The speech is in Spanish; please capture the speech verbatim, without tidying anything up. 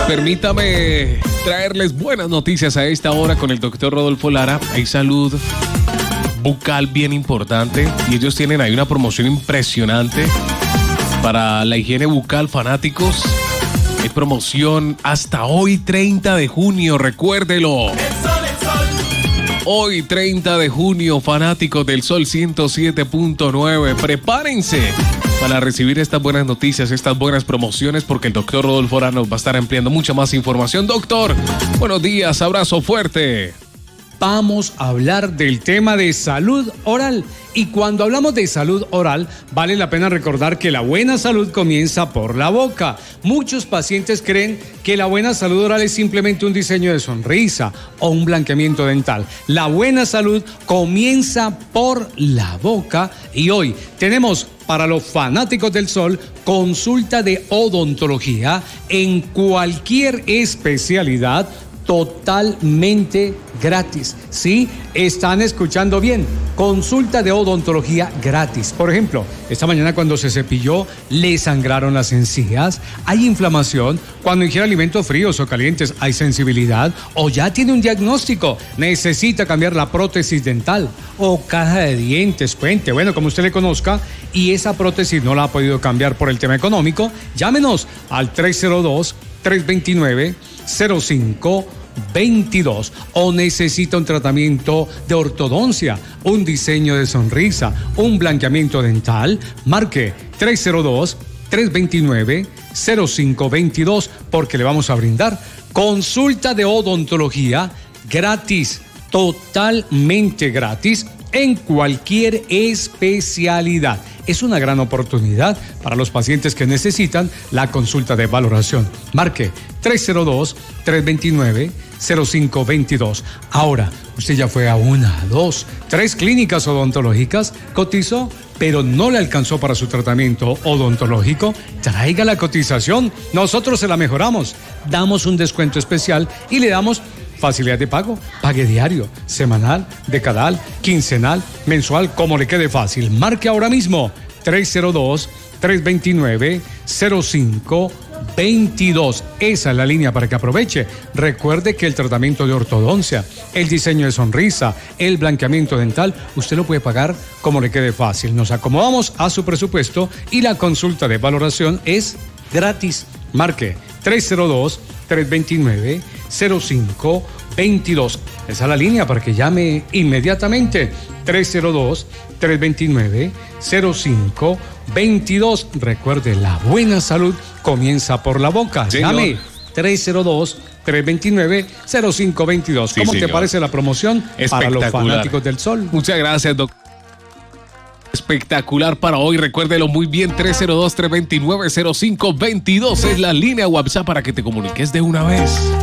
Permítame traerles buenas noticias a esta hora con el doctor Rodolfo Lara. Hay salud bucal bien importante y ellos tienen ahí una promoción impresionante para la higiene bucal, fanáticos. Hay promoción hasta hoy treinta de junio, recuérdelo. Hoy treinta de junio, fanáticos del Sol ciento siete punto nueve, prepárense para recibir estas buenas noticias, estas buenas promociones, porque el doctor Rodolfo Lara nos va a estar ampliando mucha más información. Doctor, buenos días, abrazo fuerte. Vamos a hablar del tema de salud oral. Y cuando hablamos de salud oral, vale la pena recordar que la buena salud comienza por la boca. Muchos pacientes creen que la buena salud oral es simplemente un diseño de sonrisa o un blanqueamiento dental. La buena salud comienza por la boca y hoy tenemos para los fanáticos del sol consulta de odontología en cualquier especialidad totalmente gratis. Sí, están escuchando bien. Consulta de odontología gratis. Por ejemplo, esta mañana cuando se cepilló, le sangraron las encías, hay inflamación, cuando ingiere alimentos fríos o calientes, hay sensibilidad, o ya tiene un diagnóstico, necesita cambiar la prótesis dental, o caja de dientes, puente, bueno, como usted le conozca, y esa prótesis no la ha podido cambiar por el tema económico, llámenos al tres cero dos, tres dos nueve, cero cinco veintidós o necesita un tratamiento de ortodoncia, un diseño de sonrisa, un blanqueamiento dental, marque tres cero dos, tres dos nueve, cero cinco veintidós porque le vamos a brindar consulta de odontología gratis, totalmente gratis en cualquier especialidad. Es una gran oportunidad para los pacientes que necesitan la consulta de valoración. Marque tres cero dos, tres dos nueve, cero cinco veintidós. Ahora, usted ya fue a una, dos, tres clínicas odontológicas, cotizó, pero no le alcanzó para su tratamiento odontológico. Traiga la cotización, nosotros se la mejoramos. Damos un descuento especial y le damos facilidad de pago, pague diario, semanal, decadal, quincenal, mensual, como le quede fácil. Marque ahora mismo tres cero dos, tres dos nueve, cero cinco veintidós. Esa es la línea para que aproveche. Recuerde que el tratamiento de ortodoncia, el diseño de sonrisa, el blanqueamiento dental, usted lo puede pagar como le quede fácil. Nos acomodamos a su presupuesto y la consulta de valoración es gratis. Marque tres cero dos, tres dos nueve, cero cinco veintidós. Esa es la línea para que llame inmediatamente. tres cero dos, tres dos nueve, cero cinco veintidós. Recuerde, la buena salud comienza por la boca. Señor. Llame tres cero dos, tres dos nueve, cero cinco veintidós. Sí, ¿cómo señor. Te parece la promoción para los fanáticos del sol? Muchas gracias, doctor. Espectacular para hoy, recuérdelo muy bien, tres cero dos, tres dos nueve, cero cinco veintidós es la línea WhatsApp para que te comuniques de una vez.